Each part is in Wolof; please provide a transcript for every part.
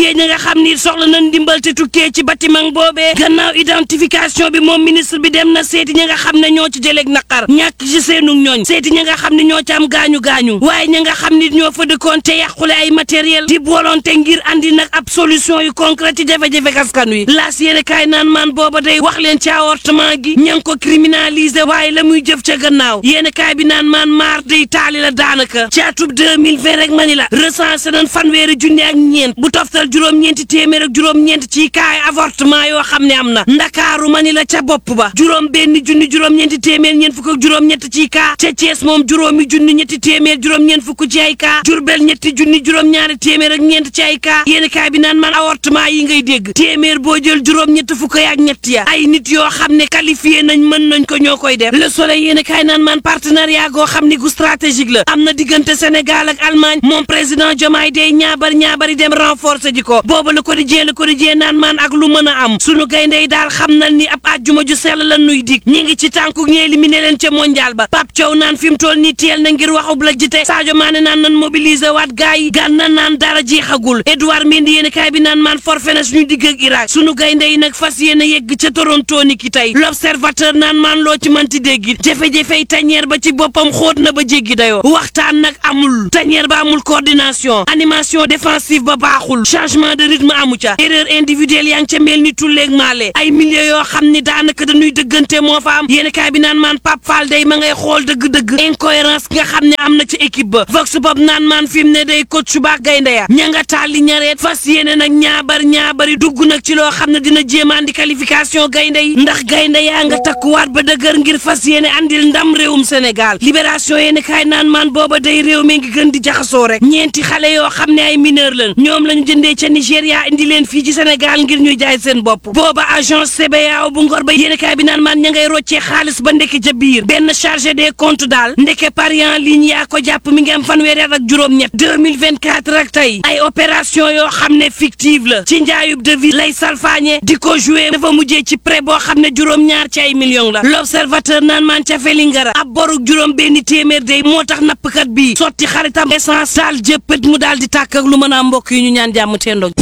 yéen ñi nga xam ni soxla nañ ndimbal te tukkee ci bâtiment boobee gannaaw identification bi moom ministre bi dem na seeti ñi nga xam ne ñoo ci jëleeg naqar ñàkk ci seenu ñooñ seeti ñi nga xam ne ñoo ci am gaañu waaye ñi nga xam ni ñoo fa dëkkoon te yàqule ay matériel di volonté ngir andi nag ab solution yu concret ci jafe-jafe askan wi laas yéene kaay naan maan booba day wax leen ci avortement gi ña ngi ko criminaliser waaye la muy jëf ca gannaaw yéene kaay bi naan maan maar day taali la daanaka ci atub 2020 rek mani la recensé nañ fanweeri junni ak ñeent bu toftal juróom-ñeenti téeméer ak juróom-ñeent ci kaay avortement yoo xam ne am na ndakaaru mani la ca bopp ba juróom benn junni juróom-ñeenti téeméer ñeent fukk ak juróom-ñett ci kaa ca Thiès moom juróomi junni ñetti téeméer juróom-ñeent fukk ci ay kaa Jurbel ñetti junni juróom-ñaari téeméer ak ñeent ci ay kaa yéen kaay bi naan man avortement yi ngay dégg téeméer boo jël juróom-ñett fukk ak ñett ya ay nit yoo xam ne qualifié nañ mën nañ ko ñoo koy def Le Soleil yéen kaay naan man partenariat goo xam ni gu stratégique la am na diggante Sénégal ak Allemagne moom président Diomaye day ñaabari dem renforcer ji ko booba Le Quotidien naan man ak lu mën a am sunu gayndey daal xam nañ ni ab àjjuma ju sell la nuy dig ñi ngi ci tànku ñi éliminé leen ca mondial ba Pape Thiaw naan fi mu toll nii teel na ngir waxub la jite Sadio Mané naan nan mobiliser waat gars yi Gana naan dara jeexagul Edouard Mendy yéen kaay bi naan man forfait na suñu digg ak Irak sunu gaynde yi nag fas yéene yegg ca Toronto ni ki tey L'Observateur naan man loo ci manti dégg jafe-jafey tañeer ba ci boppam xóot na ba jéggi dayoo waxtaan nag amul tañeer ba amul coordination animation défensive ba baaxul changement de rythme amu ca erreur individuelle yaa ngi ca mel ni tulleeg maale ay milliers yoo xam ni daanaka dañuy dëggante moo fa am yéen kaay bi naan man Pape Fall day ma ngay xool dëgg-dëgg incohérence nga xam ne am na ci équipe ba Vox Pop naan man fi mu ne day coach ba gaynde ya ña nga tàlli ñareet fas yéene nag ñaabari dugg nag ci loo xam ne dina jéem a andi qualification gaynde yi ndax gaynde yaa nga takkuwaat ba dëgër ngir fas yéene andil ndam réewum Sénégal Libération yéen kaay naan man booba day réew mi ngi gën di jaxasoo rek ñeenti xale yoo xam ne ay mineur lañ ñoom lañu jëndee ca Nigéria indi leen fii ci Sénégal ngir ñuy jaay seen bopp booba agence CBAO bu Ngor ba yéen kaay bi naan man ña ngay roccee xaalis ba ndeke ca biir benn chargé des comptes daal ndeke pari en ligne yaa ko jàpp mi ngi am fanweeri at ak juróom-ñett 2024 ak tey ay opération yoo xam ne fictive la ci njaayub devise lay salfaañe di ko joué dafa mujjee ci prêt boo xam ne juróom-ñaar ci ay millions la L'Observateur naan man ca Felingara ab boruk juróom benn téeméer day moo tax nappkat bi sotti xaritam essence daal jëppët mu daal di tàkk ak lu mën a mbokk yi ñu ñaan jàmm teendoo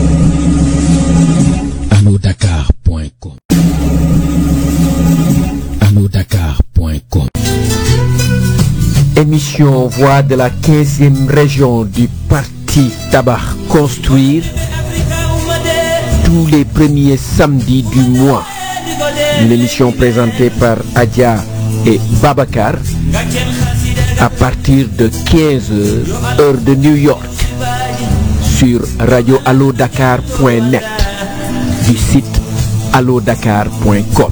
Dakar.com Dakar.com Émission Voix de la 15e région du Parti Tabac Construire tous les premiers samedis du mois. Une émission présentée par Adja et Babacar à partir de 15h heure de New York sur radioallodakar.net du site allodakar.com.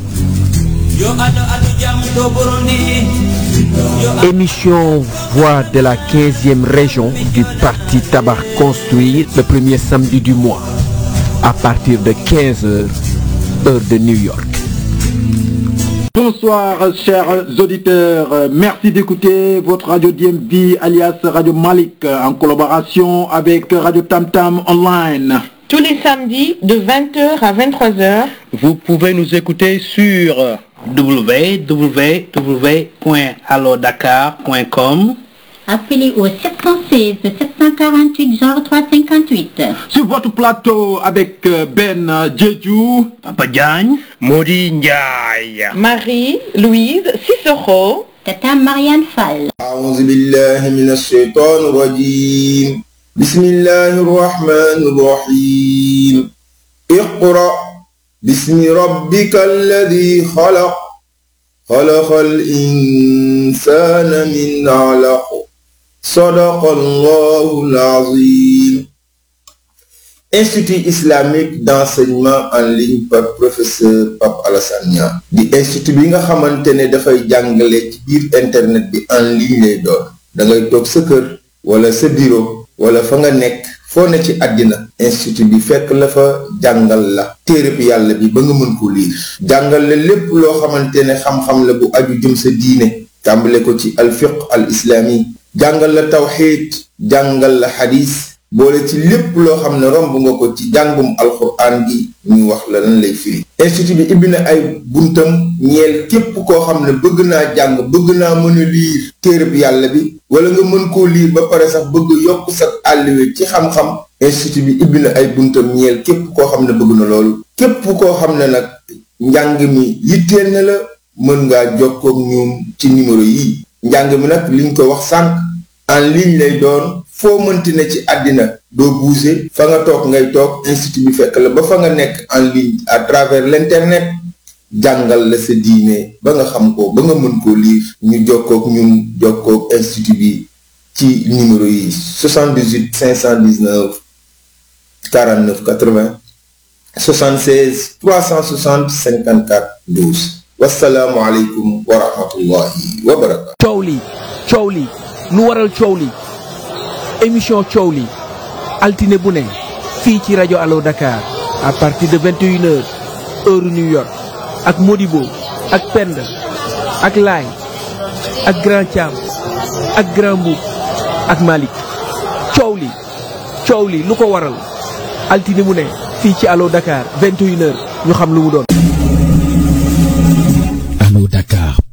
Émission Voix de la 15e région du Parti Tabac Construire le premier samedi du mois à partir de 15h heure de New York. Bonsoir chers auditeurs, merci d'écouter votre radio DMV alias Radio Malik en collaboration avec Radio Tam Tam Online. Tous les samedis de 20h à 23h. Vous pouvez nous écouter sur www.allodakar.com. Appelez au 716 748 0358. Sur votre plateau avec Ben Djedjou, Papa Diagne, Modi Ndiaye, Marie-Louise Cicero, Tata Marianne Fall. أعوذ بالله من الشيطان الرجيم بسم الله الرحمن الرحيم اقرأ باسم ربك الذي خلق خلق الإنسان من علق صدق الله العظيم. Institut islamique d'enseignement en ligne par professeur Pape Alassane Niang di institut bi nga xamante ne dafay jàngale ci biir internet bi en ligne lay doon da ngay toog sa kër wala sa bureau wala fa nga nekk foo ne ci àddina institut bi fekk la fa jàngal la téereb yàlla bi ba nga mën ko liir jàngal la lépp loo xamante ne xam-xam la bu aju jëm sa diine tàmbale ko ci alfiq al islami jàngal la tawxiid jàngal la xadis boole ci lépp loo xam ne romb nga ko ci jàngum alxuraan gi ñu wax la lan lay firi. institut bi ibbi na ay buntam ñeel képp koo xam ne bëgg naa jàng bëgg naa mën a liir téereb yàlla bi wala nga mën koo liir ba pare sax bëgg yokk sa àlliwe ci xam-xam institut bi ibbi na ay buntam ñeel képp koo xam ne bëgg na loolu képp koo xam ne nag njàng mi yitteel na la mën ngaa jokkoog ñun ci numéro yi njàng mi nag liñ ko wax sànq en ligne lay doon foo mënti ne ci àddina doo bouger fa nga toog ngay toog institut bi fekk la ba fa nga nekk en ligne à travers l'internet jàngal la sa diine ba nga xam ko ba nga mën koo lire ñu jokkoog ñun jokkoog institut bi ci numéro yi 78 519 49 80 76 360 54 12 wassalaamu aleykum wa rahmatullahi wa barakatu coow li lu waral coow li émission coow li altine bu ne fii ci rajo Allo Dakar à partir de 21h heure New York ak Modibo ak Penda ak Laay ak Grand Thiam ak Grand Mboup ak Malick coow li lu ko waral altine bu ne fii ci Allo Dakar 21h ñu xam lu mu doon. Allo Dakar.